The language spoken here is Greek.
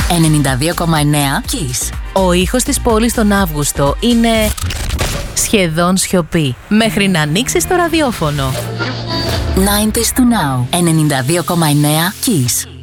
92,9 Kiss. Ο ήχος της πόλης τον Αύγουστο είναι σχεδόν σιωπή, μέχρι να ανοίξεις το ραδιόφωνο. 90s to now. 92,9 Kiss.